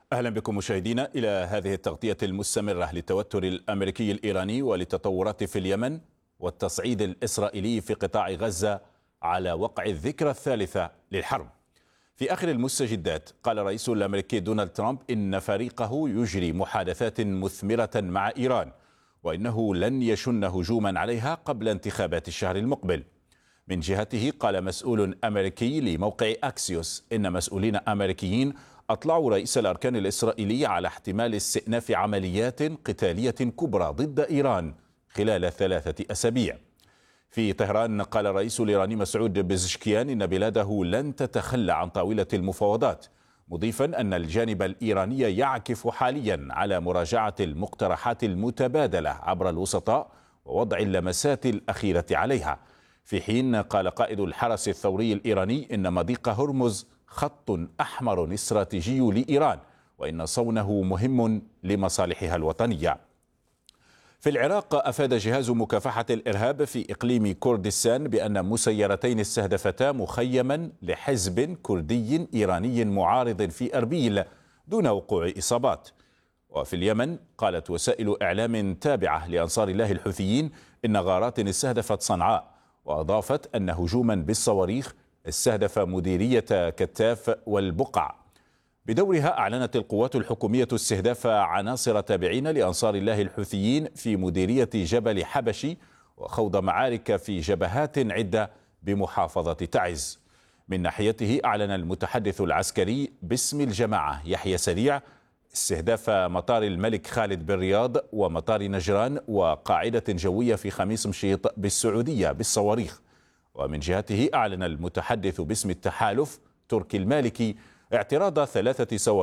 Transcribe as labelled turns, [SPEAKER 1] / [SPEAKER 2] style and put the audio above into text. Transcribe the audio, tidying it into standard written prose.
[SPEAKER 1] أهلا بكم مشاهدينا إلى هذه التغطية المستمرة للتوتر الأمريكي الإيراني وللتطورات في اليمن والتصعيد الإسرائيلي في قطاع غزة على وقع الذكرى الثالثة للحرب. في آخر المستجدات قال الرئيس الأمريكي دونالد ترامب إن فريقه يجري محادثات مثمرة مع إيران، وإنه لن يشن هجوما عليها قبل انتخابات الشهر المقبل. من جهته قال مسؤول أمريكي لموقع أكسيوس إن مسؤولين أمريكيين أطلعوا رئيس الأركان الإسرائيلي على احتمال استئناف عمليات قتالية كبرى ضد إيران خلال 3 أسابيع. في طهران قال الرئيس الإيراني مسعود بزشكيان إن بلاده لن تتخلى عن طاولة المفاوضات، مضيفا أن الجانب الإيراني يعكف حاليا على مراجعة المقترحات المتبادلة عبر الوسطاء ووضع اللمسات الأخيرة عليها. في حين قال قائد الحرس الثوري الإيراني إن مضيق هرمز خط أحمر استراتيجي لإيران، وإن صونه مهم لمصالحها الوطنية. في العراق أفاد جهاز مكافحة الإرهاب في إقليم كردستان بأن مسيرتين استهدفتا مخيما لحزب كردي إيراني معارض في أربيل دون وقوع إصابات. وفي اليمن قالت وسائل إعلام تابعة لأنصار الله الحوثيين إن غارات استهدفت صنعاء، وأضافت أن هجوما بالصواريخ استهدف مديرية كتاف والبقع. بدورها أعلنت القوات الحكومية استهداف عناصر تابعين لأنصار الله الحوثيين في مديرية جبل حبشي وخوض معارك في جبهات عدة بمحافظة تعز. من ناحيته أعلن المتحدث العسكري باسم الجماعة يحيى سريع استهداف مطار الملك خالد بالرياض ومطار نجران وقاعدة جوية في خميس مشيط بالسعودية بالصواريخ. ومن جهته أعلن المتحدث باسم التحالف تركي المالكي اعتراض 3 صواريخ